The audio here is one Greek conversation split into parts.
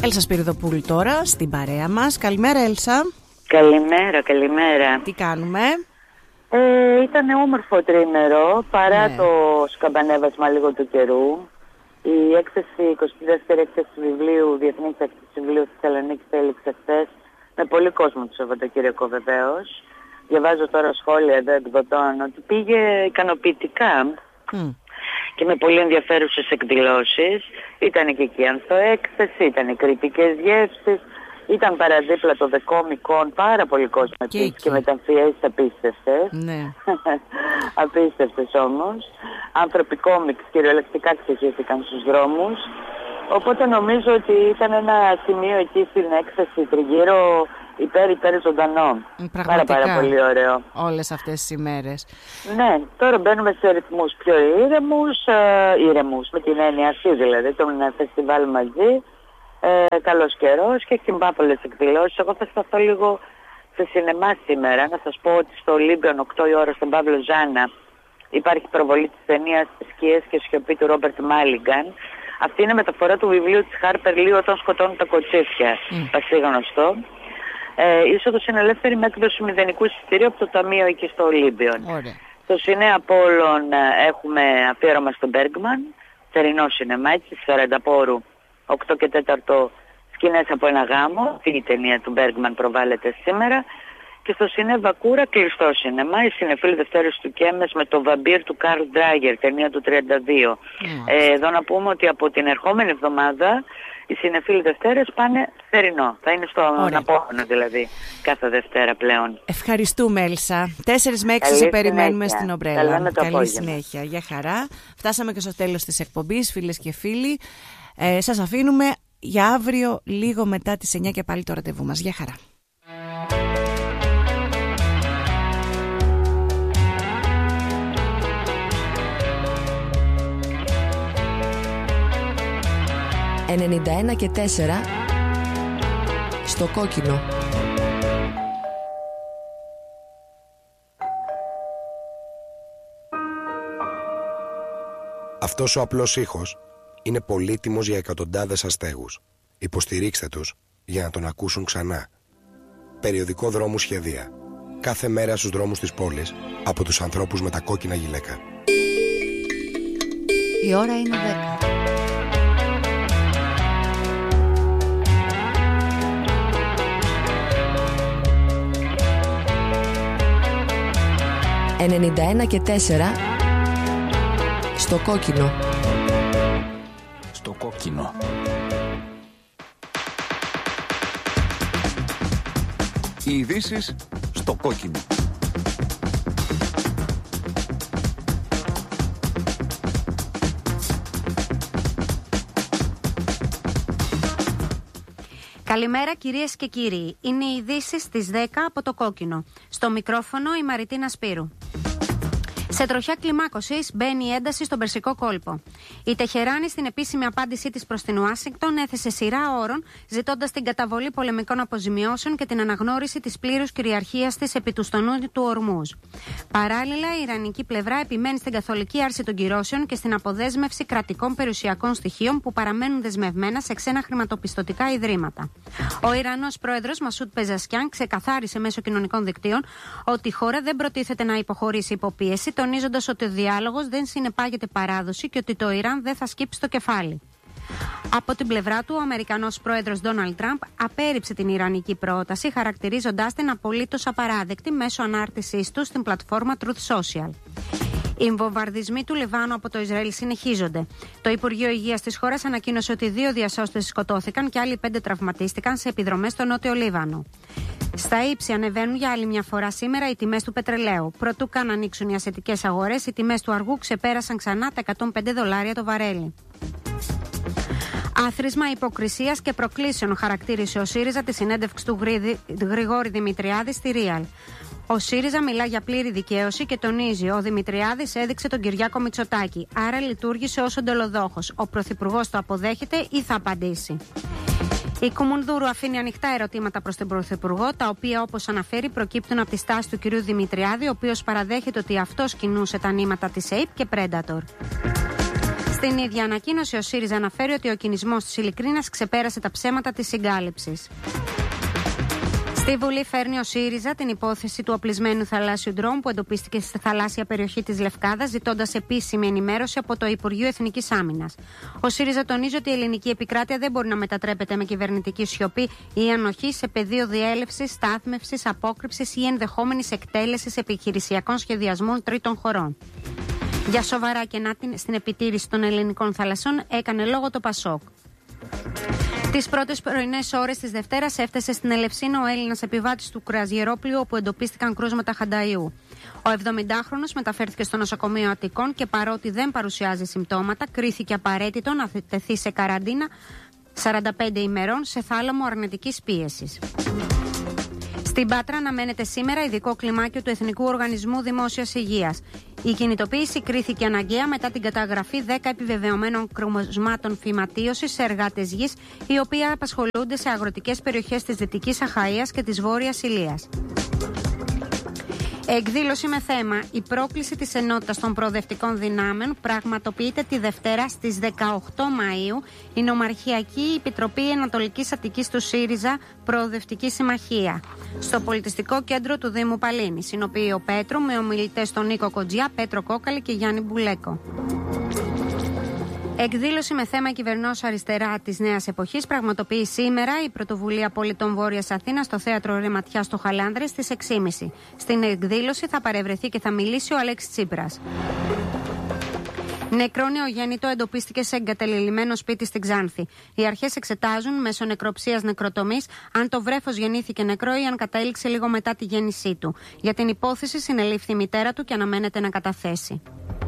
Έλσα Σπυριδοπούλου τώρα στην παρέα μας. Καλημέρα, Έλσα. Καλημέρα. Τι κάνουμε? Ήταν όμορφο τρίμερο, παρά το σκαμπανέβασμα λίγο του καιρού. Η έκθεση, 22η έκθεση του βιβλίου, Διεθνής Έκθεση του Βιβλίου της Θεσσαλονίκης, έληξε χθες με πολύ κόσμο το Σαββατοκύριακο βεβαίως. Διαβάζω τώρα σχόλια εδώ εκδοτών ότι πήγε ικανοποιητικά και με πολύ ενδιαφέρουσες εκδηλώσεις. Ήταν και εκεί η ανθοέκθεση, ήταν οι κριτικές γεύσεις, ήταν παραδίπλα το The Comic Con, πάρα πολύ κόσμο επίσης και μεταμφιέσεις απίστευτες. Ναι. Απίστευτες όμως. Άνθρωποι κόμιξ κυριολεκτικά ξεχύθηκαν στους δρόμους. Οπότε νομίζω ότι ήταν ένα σημείο εκεί στην έκθεση τριγύρω υπέρ ζωντανό. Πάρα πολύ ωραίο. Όλες αυτές τις ημέρες. Ναι, τώρα μπαίνουμε σε ρυθμούς πιο ήρεμους, με την έννοια αυτή δηλαδή, το φεστιβάλ μαζί, καλός καιρός και πολλές εκδηλώσεις. Εγώ θα σταθώ λίγο σε σινεμά σήμερα, να σας πω ότι στο Ολύμπιον 8 η ώρα στον Παύλο Ζάνα υπάρχει προβολή της ταινίας «Σκιές και σιωπή» του Ρόμπερτ Μάλιγκαν. Αυτή είναι μεταφορά του βιβλίου της Χάρπερ Λι «Όταν σκοτώνουν τα κοτσίφια», πασίγνωστο. Η είσοδος είναι ελεύθερη με έκδοση μηδενικού εισιτηρίου από το ταμείο εκεί στο Ολύμπιον. Στο Σινέ Απόλλων έχουμε αφιέρωμα στον Μπέργκμαν, θερινό σινεμά, έτσι, στη Φερανταπόρου, 8 και 4 σκηνές από ένα γάμο. Αυτή η ταινία του Μπέργκμαν προβάλλεται σήμερα. Και στο Σινέ Βακούρα κλειστό σινεμά, οι συνεφίλοι Δευτέρες του Κέμες με το Βαμπύρ του Καρλ Ντράγκερ, ταινία του 32. Εδώ να πούμε ότι από την ερχόμενη εβδομάδα οι συνεφίλοι Δευτέρες πάνε θερινό. Θα είναι στο Απόλλωνα δηλαδή κάθε Δευτέρα πλέον. Ευχαριστούμε, Έλσα. 4 με 6 σε περιμένουμε στην Ομπρέλα. Καλή συνέχεια. Για χαρά. Φτάσαμε και στο τέλος της εκπομπής, φίλες και φίλοι. Σας αφήνουμε για αύριο λίγο μετά τις 9 και πάλι το ραντεβού μας. Για χαρά. «91 και 4» στο κόκκινο. Αυτός ο απλός ήχος είναι πολύτιμος για εκατοντάδες αστέγους. Υποστηρίξτε τους για να τον ακούσουν ξανά. Περιοδικό δρόμου σχεδία. Κάθε μέρα στους δρόμους της πόλης από τους ανθρώπους με τα κόκκινα γυλαίκα. Η ώρα είναι 10. «91 και 4» στο κόκκινο. Στο κόκκινο. Οι ειδήσεις στο κόκκινο. Καλημέρα κυρίες και κύριοι. Είναι οι ειδήσεις στις 10 από το κόκκινο. Στο μικρόφωνο η Μαριτίνα Σπύρου. Σε τροχιά κλιμάκωσης μπαίνει η ένταση στον Περσικό κόλπο. Η Τεχεράνη στην επίσημη απάντησή της προς την Ουάσιγκτον έθεσε σειρά όρων ζητώντας την καταβολή πολεμικών αποζημιώσεων και την αναγνώριση της πλήρους κυριαρχίας της επί του στενού του Ορμούζ. Παράλληλα, η ιρανική πλευρά επιμένει στην καθολική άρση των κυρώσεων και στην αποδέσμευση κρατικών περιουσιακών στοιχείων που παραμένουν δεσμευμένα σε ξένα χρηματοπιστωτικά ιδρύματα. Ο Ιρανός πρόεδρος Μασούτ Πεζασκιάν ξεκαθάρισε μέσω κοινωνικών δικτύων ότι η χώρα δεν προτίθεται να υποχωρήσει υποπίεση, τονίζοντας ότι ο διάλογος δεν συνεπάγεται παράδοση και ότι το Ιράν δεν θα σκύψει το κεφάλι. Από την πλευρά του, ο Αμερικανός πρόεδρος Ντόναλντ Τραμπ απέρριψε την ιρανική πρόταση, χαρακτηρίζοντάς την απολύτως απαράδεκτη μέσω ανάρτησής του στην πλατφόρμα Truth Social. Οι βομβαρδισμοί του Λιβάνου από το Ισραήλ συνεχίζονται. Το Υπουργείο Υγείας της χώρας ανακοίνωσε ότι 2 διασώστες σκοτώθηκαν και άλλοι 5 τραυματίστηκαν σε επιδρομές στο Νότιο Λίβανο. Στα ύψη ανεβαίνουν για άλλη μια φορά σήμερα οι τιμές του πετρελαίου. Προτού καν ανοίξουν οι ασιατικές αγορές, οι τιμές του αργού ξεπέρασαν ξανά τα $105 το βαρέλι. Άθροισμα υποκρισίας και προκλήσεων χαρακτήρισε ο ΣΥΡΙΖΑ τη συνέντευξη του Γρηγόρη Δημητριάδη στη Real. Ο ΣΥΡΙΖΑ μιλά για πλήρη δικαίωση και τονίζει: ο Δημητριάδης έδειξε τον Κυριάκο Μητσοτάκη. Άρα λειτουργήσε ως εντολοδόχος. Ο Πρωθυπουργός το αποδέχεται ή θα απαντήσει? Η Κουμουνδούρου αφήνει ανοιχτά ερωτήματα προς τον Πρωθυπουργό, τα οποία, όπως αναφέρει, προκύπτουν από τη στάση του κ. Δημητριάδη, ο οποίος παραδέχεται ότι αυτός κινούσε τα νήματα της ΑΕΠ και Predator. Στην ίδια ανακοίνωση, ο ΣΥΡΙΖΑ αναφέρει ότι ο κινησμός της ειλικρίνειας ξεπέρασε τα ψέματα της συγκάλυψης. Στη Βουλή φέρνει ο ΣΥΡΙΖΑ την υπόθεση του οπλισμένου θαλάσσιου ντρόουν που εντοπίστηκε στη θαλάσσια περιοχή της Λευκάδας, ζητώντας επίσημη ενημέρωση από το Υπουργείο Εθνικής Άμυνας. Ο ΣΥΡΙΖΑ τονίζει ότι η ελληνική επικράτεια δεν μπορεί να μετατρέπεται με κυβερνητική σιωπή ή ανοχή σε πεδίο διέλευσης, στάθμευσης, απόκρυψης ή ενδεχόμενης εκτέλεσης επιχειρησιακών σχεδιασμών τρίτων χωρών. Για σοβαρά κενά στην επιτήρηση των ελληνικών θαλασσών έκανε λόγο το ΠΑΣΟΚ. Τις πρώτες πρωινές ώρες της Δευτέρας έφτασε στην Ελευσίνα ο Έλληνας επιβάτης του κρουαζιερόπλοιου, όπου εντοπίστηκαν κρούσματα χανταϊού. Ο 70χρονος μεταφέρθηκε στο νοσοκομείο Αττικών και παρότι δεν παρουσιάζει συμπτώματα, κρίθηκε απαραίτητο να τεθεί σε καραντίνα 45 ημερών σε θάλαμο αρνητικής πίεσης. Στην Πάτρα αναμένεται σήμερα ειδικό κλιμάκιο του Εθνικού Οργανισμού Δημόσιας Υγείας. Η κινητοποίηση κρίθηκε αναγκαία μετά την καταγραφή 10 επιβεβαιωμένων κρουσμάτων φυματίωσης σε εργάτες γης, οι οποίοι απασχολούνται σε αγροτικές περιοχές της Δυτικής Αχαΐας και της Βόρειας Ηλίας. Εκδήλωση με θέμα «Η πρόκληση της ενότητας των προοδευτικών δυνάμεων» πραγματοποιείται τη Δευτέρα στις 18 Μαΐου η Νομαρχιακή Επιτροπή Ανατολικής Αττικής του ΣΥΡΙΖΑ Προοδευτική Συμμαχία στο Πολιτιστικό Κέντρο του Δήμου Παλίνη. Συνοποιεί ο Πέτρο με ομιλητές τον Νίκο Κοντζιά, Πέτρο Κόκαλη και Γιάννη Μπουλέκο. Εκδήλωση με θέμα «Κυβερνός αριστερά της νέας εποχής» πραγματοποιεί σήμερα η Πρωτοβουλία Πολιτών Βόρειας Αθήνας στο Θέατρο Ρεματιά στο Χαλάνδρη στις 6.30. Στην εκδήλωση θα παρευρεθεί και θα μιλήσει ο Αλέξης Τσίπρας. Νεκρό νεογέννητο εντοπίστηκε σε εγκαταλειμμένο σπίτι στην Ξάνθη. Οι αρχές εξετάζουν μέσω νεκροψίας νεκροτομής αν το βρέφος γεννήθηκε νεκρό ή αν κατέληξε λίγο μετά τη γέννησή του. Για την υπόθεση συνελήφθη η μητέρα του και αναμένεται να καταθέσει.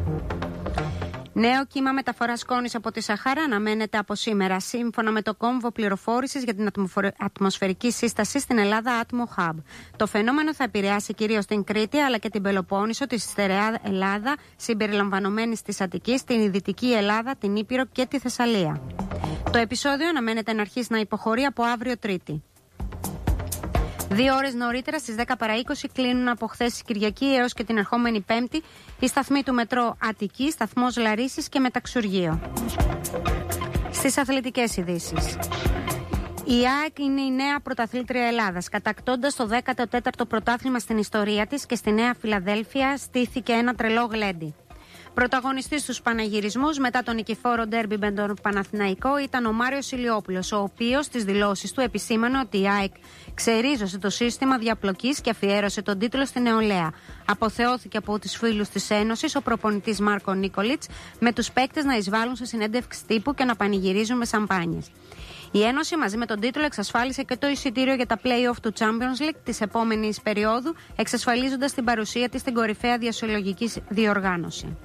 Νέο κύμα μεταφοράς σκόνης από τη Σαχάρα αναμένεται από σήμερα, σύμφωνα με το κόμβο πληροφόρησης για την ατμοσφαιρική σύσταση στην Ελλάδα Atmo Hub. Το φαινόμενο θα επηρεάσει κυρίως την Κρήτη αλλά και την Πελοπόννησο, τη στερεά Ελλάδα, συμπεριλαμβανομένης της Αττικής, την Δυτική Ελλάδα, την Ήπειρο και τη Θεσσαλία. Το επεισόδιο αναμένεται να αρχίσει να υποχωρεί από αύριο Τρίτη. 2 ώρες νωρίτερα, στις 10 παρά 20, κλείνουν από χθες Κυριακή έως και την ερχόμενη Πέμπτη οι σταθμοί του μετρό Αττική, σταθμός Λαρίσης και Μεταξουργείο. Στις αθλητικές ειδήσεις. Η ΑΕΚ είναι η νέα πρωταθλήτρια Ελλάδας, κατακτώντας το 14ο πρωτάθλημα στην ιστορία της και στη Νέα Φιλαδέλφια στήθηκε ένα τρελό γλέντι. Πρωταγωνιστής στους πανηγυρισμούς μετά τον νικηφόρο ντέρμπι με τον Παναθηναϊκό ήταν ο Μάριος Ηλιόπουλος, ο οποίος στις δηλώσεις του επισήμανε ότι η ΑΕΚ ξερίζωσε το σύστημα διαπλοκής και αφιέρωσε τον τίτλο στη νεολαία. Αποθεώθηκε από τους φίλους της Ένωσης ο προπονητής Μάρκο Νίκολιτς, με τους παίκτες να εισβάλλουν σε συνέντευξη τύπου και να πανηγυρίζουν με σαμπάνιες. Η Ένωση μαζί με τον τίτλο εξασφάλισε και το εισιτήριο για τα play-off του Champions League της επόμενης περίοδου, εξασφαλίζοντας την παρουσία της στην κορυφαία διασυλλογική διοργάνωση.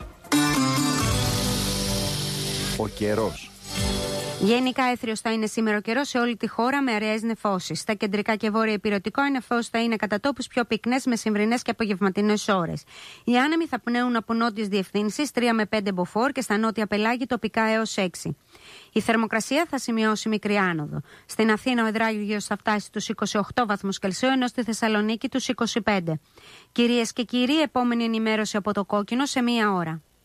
Ο καιρός. Γενικά έθριος θα είναι σήμερα ο καιρός σε όλη τη χώρα με αραιές νεφώσεις. Στα κεντρικά και βόρεια υπηρετικό οι νεφώσεις θα είναι κατά τόπους πιο πυκνές με συμβρινές και απογευματινές ώρες. Οι άνεμοι θα πνέουν από νότιες διευθύνσεις 3 με 5 μποφόρ και στα νότια πελάγη τοπικά έως 6. Η θερμοκρασία θα σημειώσει μικρή άνοδο. Στην Αθήνα ο υδράγιος θα φτάσει τους 28 βαθμούς Κελσίου, ενώ στη Θεσσαλονίκη τους 25. Κυρίες και κύριοι, επόμενη ενημέρωση από το Κόκκινο σε 1 ώρα.